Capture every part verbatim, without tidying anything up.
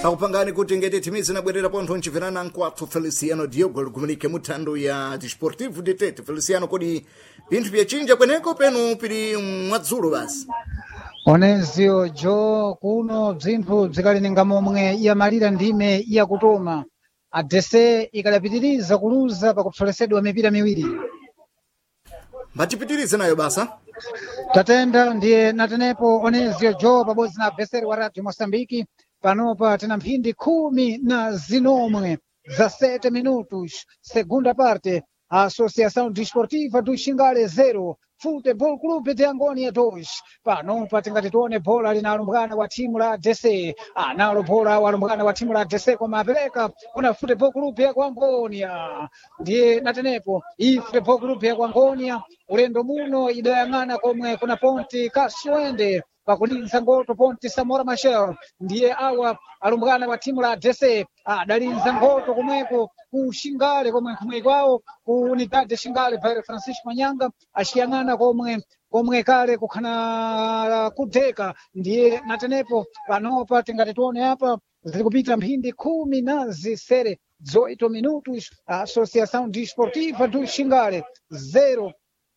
akupangani kuti ngeti timizi nabwerera pontho nchipirana nkwathu Feliciano Diogo likumunike muthando ya Desportivo de Tete. Feliciano, kodi pinthu pyachinja kweneko penu pili mwadzulo basi? Onezio jo kuno bzinthu bzikalinenga momwe iyamalira ndime iyakutoma A D C ikadapitiriza kuluza pakupsolesedwa mipira miwiri. Mbatipitirize nayo basa? Tatenda ndiye natenepo Onezio jo pabodzi na abveseri wa Radio Moçambique panopa tena mphindi khumi na zinomwe za sete minutos segunda parte. A Associação Desportiva do Xingale zero, Futebol Clube de Angônia dois. Panopa tingati tione bola linalumbwana wa timu la A D C. Analo bola walumbwana wa timu la A D C koma apereka kuna Futebol Clube ya Angônia. Ndiye natenepo iyi Futebol Clube ya Angônia ulendo muno idayang'ana komwe kuna Ponte Kaswende pakulinza ngoto Ponte Samora Machel. Ndiye awa alumbwana wa timu la A D C adalinza ngoto komweko ku Xingale komwe kumwe kwawo ku Unidade Xingale Bairro Francisco Manyanga aciyang'ana komwe komwe kale kukhana kudeka. Ndiye natenepo panopa tingati tione apa ziri kupita mphindi khumi na zisere zoito minutos. A Associação Desportiva do Xingale zero,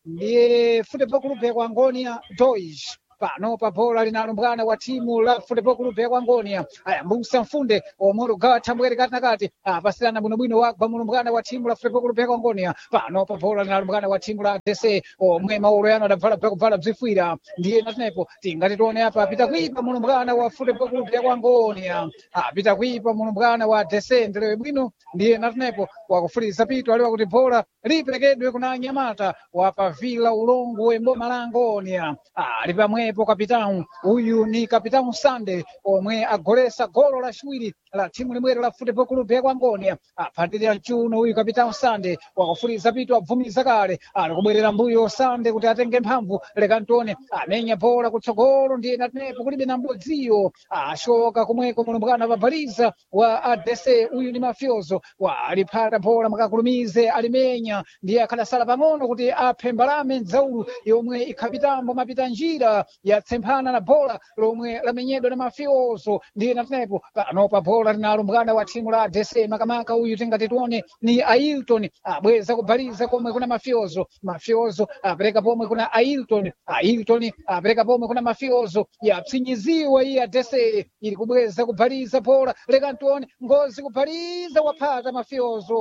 ndiye Futebol Clube ya Angônia dois. Panopa bola linalumbwana wa timu la Futebol Clube ya Angônia ayambusa mfunde omoro gawa tambwere kati na kati apasirana bwinobwino wagwa mulumbwana wa timu la Futebol Clube ya Angônia. Panopa bola linalumbwana wa timu la A D C omwe maolo yano adavala kuvala bzifwira. Ndiye natenepo tingati tione apa apita kuipa mulumbwana wa Futebol Clube ya Angônia, apita kuipa mulumbwana wa A D C ndelewe bwino. Ndiye natenepo wakufuriza pito aliwa kuti bola liperekedwe kuna anyamata wapavila ulongo emboma la Angônia. Ali pamwe po kapitão uyu ni kapitão Sande omwe agolesa golo la chiwiri la timu limweri la Futebol Clube ya Angônia. Aphatirira mchuno uyu kapitão Sande wakufuriza pito abvumiza kale ali kubwerera mbuyo Sande kuti atenge mphamvu lekantone amenya bola kutsogolo. Ndiye natenepo kulibe na mbodziyo ashoka kumweko mulumbwana babaliza wa A D C uyu ni mafyozo walipata bola makakulumize alimenya. Ndiye akadasala pang'ono kuti aphe mbalame nzaulu yomwe ikhapitambo mapita njira yatsempana na bola lomwe lamenyedwa na mafyozo. Ndiye natenepo panopa bola linalumbwana wa timu la A D C makamaka uyu tingati tione ni Ailton abweza kubaliza komwe kuna mafyozo. Mafyozo apereka pomwe kuna Ailton, Ailton apereka pomwe kuna mafyozo yapsinyiziwa iyi A D C ili kubweza kubaliza bola lekantone ngozi kubaliza wapata mafyozo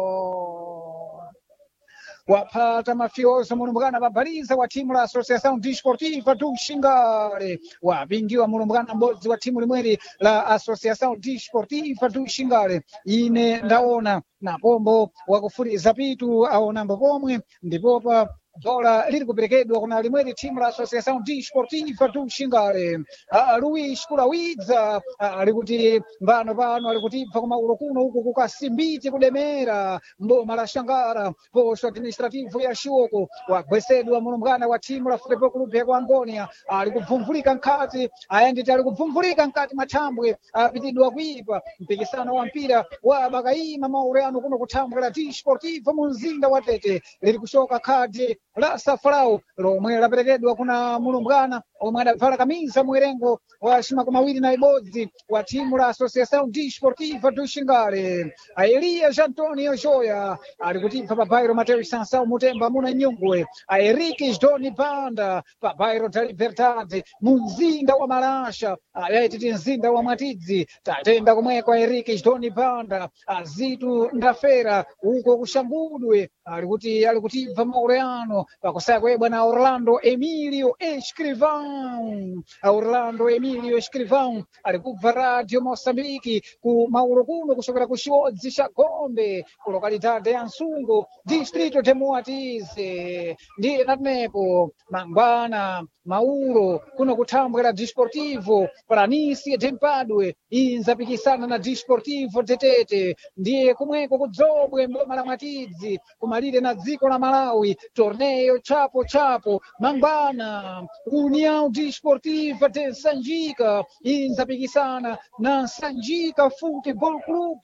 wapata mafyozo mulumbwana babaliza wa timu la Associação Desportiva do Xingale wapingiwa mulumbwana mbodzi wa timu limweri la Associação Desportiva do Xingale. Ine ndaona na pombo wakufuriza pitu aonambo pomwe ndipopa bola liri kuperekedwa kuna limweri timu la Associação Desportiva do Xingale. Luiz Kulawidza alikuti mbano pano alikutibva kumaulo kuno uku kukasimbiti kudemera mboma la Xangara posto administrativo ya Xioko wagwesedwa mulumbwana wa timu la Futebol Clube ya Angônia alikubvumvulika nkati ayanditi alikubvumvulika nkati mathambwe apitidwa kuipa mpikisano wa mpira wa bakaima maurano kuno kuthambwe la Desportivo mu mzinda wa Tete liri kushoka khadi la Safrau lomwe laperekedwa kuna mulumbwana omwe adavala kamisa mwerengo wa cimakumi mawiri na ibodzi wa timu la Associação Desportiva do Xingale. A Elias Antonio Joia ali kutibva pa bairro Mateus Sansão Mutemba muna Nyungwe. A Henriques Doni Banda pa bairro da Liberdade mu mzinda wa Malasha ayati ti mzinda wa Mwatidzi. Tatenda komweko a Henriques Doni Banda azitu ndafera uko kushambudwe ali kuti ali kutibva maureano pakusakwe na Orlando Emílio Escrivão. A Orlando Emílio Escrivão ali kubva Radio Moçambique ku mauro kuno kuchokera ku Chiodzi cha Gombe ku localidade ya Nsungu distrito de Moatize. Ndiye natenepo mangwana mauro kuno kuthambwera Desportivo Planície de Mpadwe inzapikisana na Desportivo de Tete. Ndiye kumweko kudzobwe mboma la Mwatidzi kumalire na dziko la Malawi torneio chapo chapo mangwana União Desportiva de Sanjika inzapikisana na Sanjika Futebol Clube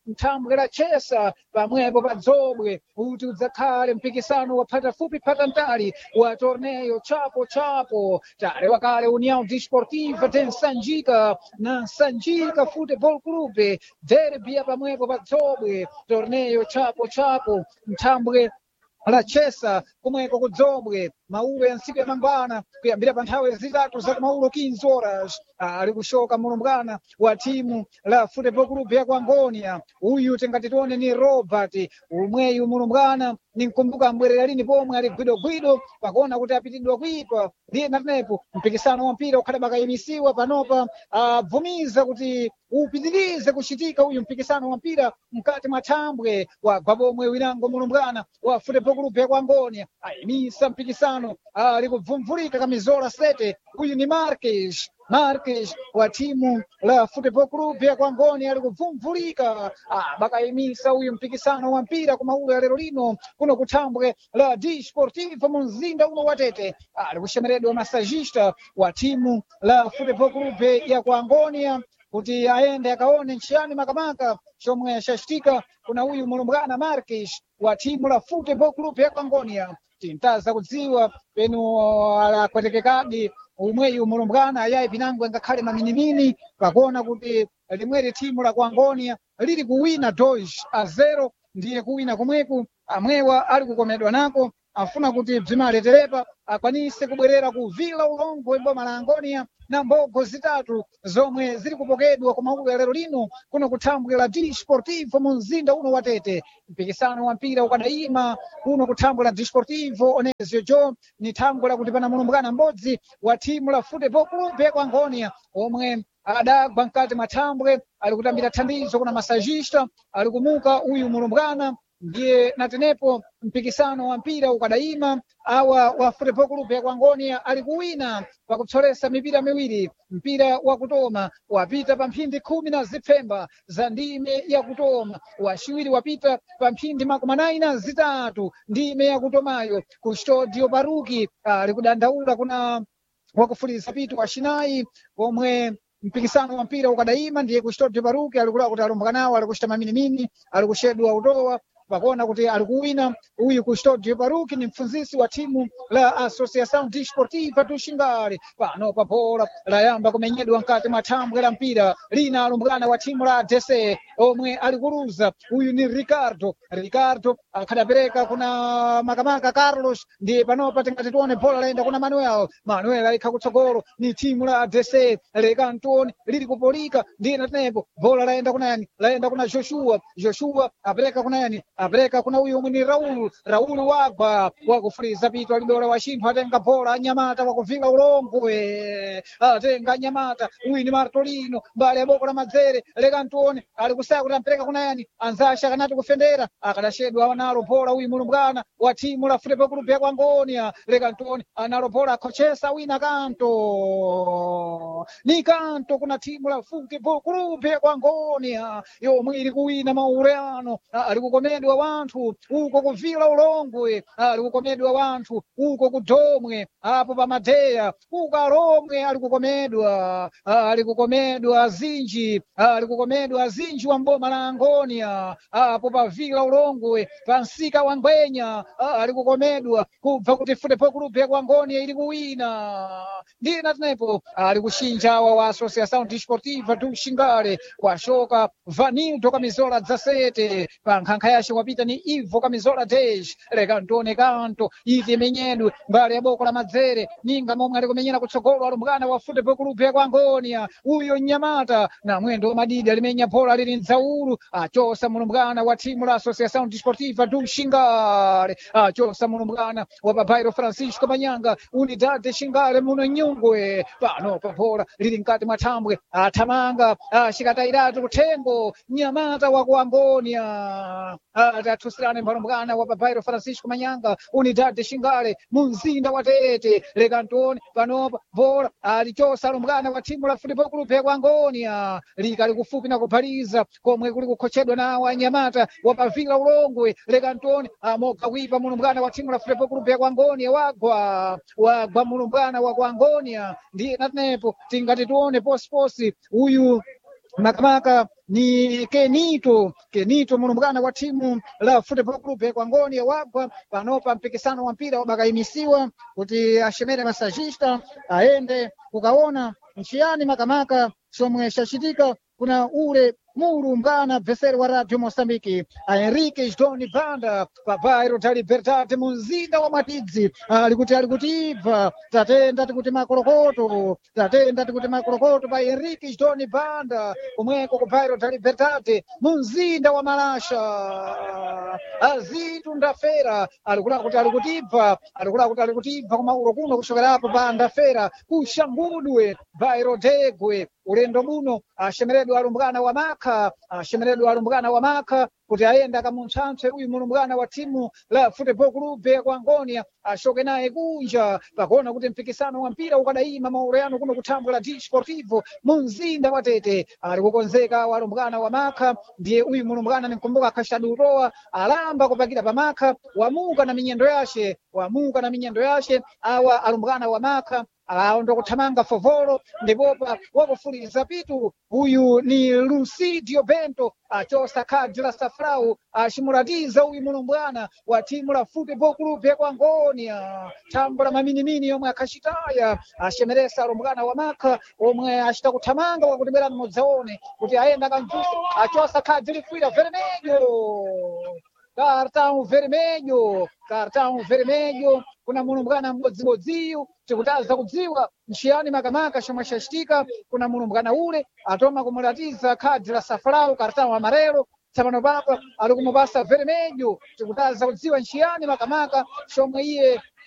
nthambwe la chesa pamwepo pa dzobwe kuti udzakhale mpikisano wa phatafupi phatantali wa torneio chapo chapo tale wakale União Desportiva de Sanjika na Sanjika Futebol Clube derby ya pamwepo pa dzobwe torneio chapo chapo nthambwe la chesa kumweko kudzobwe maulo ya ntsiku ya mangwana kuyambira pa nthawi zitatu za maulo quinze horas ali kushoka mulumbwana wa timu la Futebol Clube ya Kuangonia uyu tingatitione ni Robert umweyu mulumbwana ninkumbuka mbwerera lini pomwe ali gwidogwido pakuona kuti apitidwa kuipa ndiye natenepo mpikisano wa mpira ukhale bakayimisiwa panopa abvumiza kuti upitirize kuchitika uyu mpikisano wa mpira mkati mwa thambwe wa gwabomwe winango mulumbwana wa Futebol Clube ya Kuangonia ayimisa mpikisano ali kubvumvulika kamizola sete uyu ni Marques Marques wa timu la Futebol Clube ya Kuangonia ali kubvumvulika bakayimisa uyu mpikisano wa mpira kumaulo ya lero lino kuno kuthambwe la Desportivo mumzinda uno watete ali kushemeredwa masajista wa timu la Futebol Clube ya Kuangonia kuti aende akaone nchiani makamaka chomwe chachitika kuna uyu mulumbwana Marques wa timu la Futebol Clube ya Kuangonia tintaza kudziwa penu alakwetekekadi umweyu mulumbwana ayayi pinangwe ngakhale maminimini pakuona kuti limweri timu la Kuangonia lili kuwina dois a zero ndiye kuwina kumweku amwewa ali kukomedwa nako afuna kuti bzimaleterepa akwanise kubwerera ku Vila Ulongwe boma la Angonia na mbogo zitatu zomwe zili kupokedwa kwa maulo ya lero lino kuno kuthambwe la Desportivo mumzinda uno watete mpikisano wa mpira ukadayima kuno kuthambwe la Desportivo Onesio Jo ni thambwe la kuti pana mulumbwana mbodzi wa timu la Futebol Clube ya Kuangonia omwe adagwa mkati mathambwe ali kutambira thandizo kuna masajista ali kumuka uyu mulumbwana ndiye natenepo mpikisano wa mpira ukadayima awa wa Futebol Clube ya Kuangonia ali kuwina pakutsolesa mipira miwiri mpira wa kutoma wapita pa mphindi khumi na zipfemba za ndime ya kutoma waciwiri wapita pa mphindi makumi anayi na zitatu ndime ya kutomayo ku Stadio Baruki ali kudandaula kuna wakufulisa pitu wacinayi omwe mpikisano wa mpira ukadayima ndiye ku Stadio Baruki alikula kuti alumbukanawo ali kuchita maminimini ali kushedwa utowa pakuona kuti ali kuwina uyu ku Stadio Baruki ni mpfunzisi wa timu la Associação Desportiva do Xingale pano pa bola layamba kumenyedwa mkati mwa thambwe la mpira lina alumbwana wa timu la A D C omwe ali kuluza uyu ni Ricardo Ricardo akhadapereka kuna makamaka Carlos ndiye panopa tingati tione bola laenda kuna Manuel Manuel alikha kutsogolo ni timu la A D C leka Antoni lili kupolika ndiye natenepo bola laenda kuna yani laenda kuna Joshua Joshua apereka kuna yani apereka kuna uyu mwini Raul Raul wagwa wakufuriza pitu alidola wa Shinthu atenga bola anyamata wakuvila Ulongwe atenga anyamata uyu ni Martolino mbali ya boko la Madzere leka Antoni ali kusaya kuti ampereka kuna yani anzasha akanati kufendera akadashedwa analo bola uyu mulumbwana wa timu la Futebol Clube ya Kuangonia leka Antoni analo bola akochesa wina kanto ni kanto kuna timu la Futebol Clube ya Kuangonia yomwe ili kuwina maureano ali kukomedwa wanthu uko kuvila Ulongwe ali kukomedwa wanthu uko kudomwe apo pa Madeya uko Alomwe ali kukomedwa ali kukomedwa azinji ali kukomedwa azinji wa mboma la Angonia apo pa Vila Ulongwe pa Nsika wa Ngwenya ali kukomedwa kubva kuti Futebol Clube ya Kuangonia ili kuwina ndiye natenepo ali kushinja awa wa Associação Desportiva do Xingale kwashoka Vanildo kamizola dzasete pa nkhankha yace wapita ni Ivo kamizola dez leka Antoni kanto iti menyedwe mbali ya boko la Madzere ninga momwe ali kumenyera kutsogolo alumbwana wa Futebol Clube ya Kuangonia uyo Nyamata na mwendo Madidi alimenya bola lili nzaulu achosa mulumbwana wa timu la Associação Desportiva do Xingale achosa mulumbwana wa Babairo Francisco Manyanga Unidade Xingale muno Nyungwe pano pa bola lili mkati mwa thambwe athamanga ashikatairatu kutengo Nyamata wa Kuangonia atatusirane mulumbwana wa Babairo Francisco Manyanga Unidade Xingale mumzinda wa Tete leka Antoni panopa bola alichosa alumbwana wa timu la Futebol Clube ya Kuangonia lika likufupi na kupaliza komwe kuli kukhochedwa nawo Anyamata wa Pavila Ulongwe leka Antoni amoka wipa mulumbwana wa timu la Futebol Clube ya Kuangonia wagwa wagwa mulumbwana wa Kuangonia ndiye natenepo tingati tuone posi posi uyu makamaka ni Kenito Kenito mulumbwana wa timu la Football Club ya Kwangoni ya wagwa panopa mpikisano wa mpira wabakaimisiwa kuti ashemere masajista aende kukaona nchiani makamaka somwe shachitika kuna ule mulumbwana Veseri wa Radio Mosambiki Henrique Joni Banda pabairo ta Libertad munzinda wa Matidzi alikuti alikutipa tatenda tikuti makorokoto tatenda tikuti makorokoto pa Henrique Joni Banda kumweko kubairo ta Libertad munzinda wa Malasha azitu ndafera alikula kuti alikutipa alikula kuti alikutipa kumauro kuno kushokerapo pa ndafera kushangudwe bairo degwe ulendo muno ashemeredwa alumbwana wa maka ashemeredwa alumbwana wa maka kuti aenda kamuntsantswe uyu mulumbwana wa timu la Football Club ya Kwangoni ashoke naye kunja pakuona kuti mpikisano wa mpira ukadaima maureyano kuno kutambwa la Desportivo munzinda wa Tete ali kukonzeka walumbwana wa maka ndiye uyu mulumbwana nimkumbuka Kashaduroa alamba kupakira pa maka wamuka na minyendo yashe wamuka na minyendo yashe awa alumbwana wa maka aondo kuthamanga fovolo ndipopa wakufuliriza pitu uyu ni Lucidio Bento achosa khadi la safrau ashimuratiza uyu mulumbwana wa timu la Football Club ya Kwangoni thambo la maminimini yomwe akhachitaya ashemeresa alumbwana wa maka omwe achita kuthamanga wakutibera mmodzaone kuti aenda kanjusi achosa khadi likwira vermelho cartão vermelho cartão vermelho kuna mulumbwana mmodzibodziyu tikutaza kudziwa nchiyani makamaka chomwe chachitika kuna mulumbwana ule atoma kumulatiza khadi la safrau cartão amarelo tsapano papa ali kumupasa vermelho tikutaza kudziwa nchiyani makamaka chomwe iye